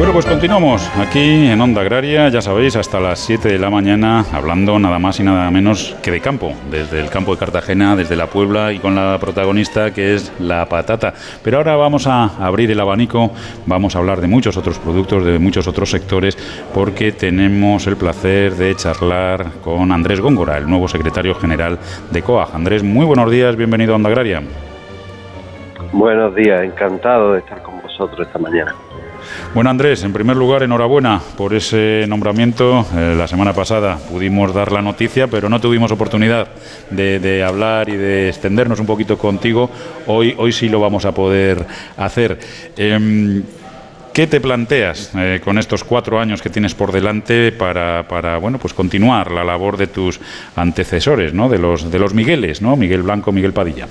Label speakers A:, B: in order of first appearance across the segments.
A: Bueno, pues continuamos aquí en Onda Agraria, ya sabéis, hasta las 7 de la mañana, hablando nada más y nada menos que de campo, desde el campo de Cartagena, desde la Puebla y con la protagonista que es la patata. Pero ahora vamos a abrir el abanico, vamos a hablar de muchos otros productos, de muchos otros sectores, porque tenemos el placer de charlar con Andrés Góngora, el nuevo secretario general de COAG. Andrés, muy buenos días, bienvenido a Onda Agraria.
B: Buenos días, encantado de estar con vosotros esta mañana.
A: Bueno, Andrés, en primer lugar, enhorabuena por ese nombramiento. La semana pasada pudimos dar la noticia, pero no tuvimos oportunidad de hablar y de extendernos un poquito contigo. Hoy sí lo vamos a poder hacer. ¿Qué te planteas con estos 4 años que tienes por delante para bueno, pues continuar la labor de tus antecesores, ¿no? De los Migueles, ¿no? Miguel Blanco, Miguel Padilla.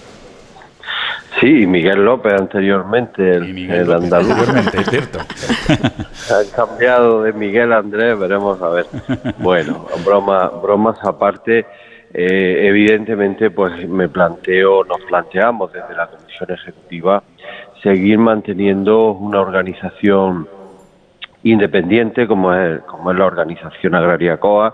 B: Sí, Miguel López anteriormente, el andaluz.
A: Anteriormente, es cierto.
B: Han cambiado de Miguel a Andrés, veremos a ver. Bueno, bromas aparte, evidentemente pues nos planteamos desde la Comisión Ejecutiva seguir manteniendo una organización independiente como es la Organización Agraria COAG,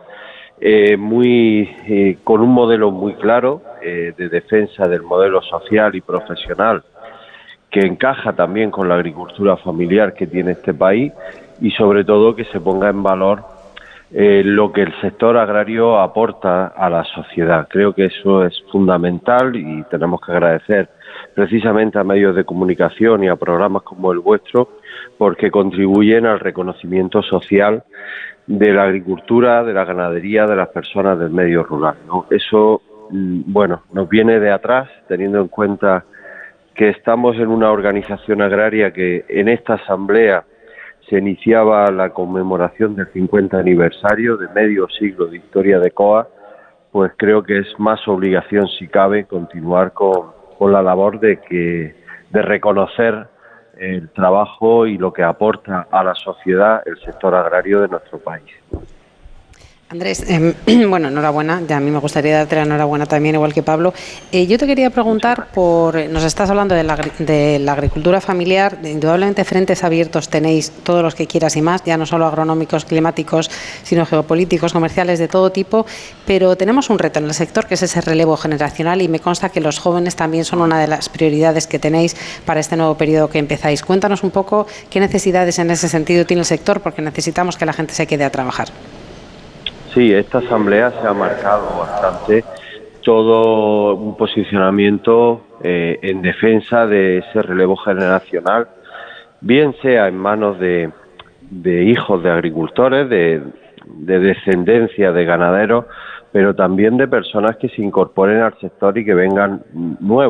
B: con un modelo muy claro de defensa del modelo social y profesional que encaja también con la agricultura familiar que tiene este país y sobre todo que se ponga en valor lo que el sector agrario aporta a la sociedad. Creo que eso es fundamental y tenemos que agradecer precisamente a medios de comunicación y a programas como el vuestro porque contribuyen al reconocimiento social de la agricultura, de la ganadería, de las personas del medio rural, ¿no? Eso, bueno, nos viene de atrás, teniendo en cuenta que estamos en una organización agraria que en esta asamblea se iniciaba la conmemoración del 50 aniversario de medio siglo de historia de COAG, pues creo que es más obligación, si cabe, continuar con la labor de reconocer el trabajo y lo que aporta a la sociedad el sector agrario de nuestro país.
C: Andrés, bueno, enhorabuena. Ya a mí me gustaría darte la enhorabuena también, igual que Pablo. Yo te quería preguntar nos estás hablando de la agricultura familiar. Indudablemente frentes abiertos tenéis todos los que quieras y más, ya no solo agronómicos, climáticos, sino geopolíticos, comerciales, de todo tipo. Pero tenemos un reto en el sector que es ese relevo generacional y me consta que los jóvenes también son una de las prioridades que tenéis para este nuevo periodo que empezáis. Cuéntanos un poco qué necesidades en ese sentido tiene el sector, porque necesitamos que la gente se quede a trabajar.
B: Sí, esta asamblea se ha marcado bastante todo un posicionamiento en defensa de ese relevo generacional, bien sea en manos de hijos de agricultores, de descendencia de ganaderos, pero también de personas que se incorporen al sector y que vengan nuevos.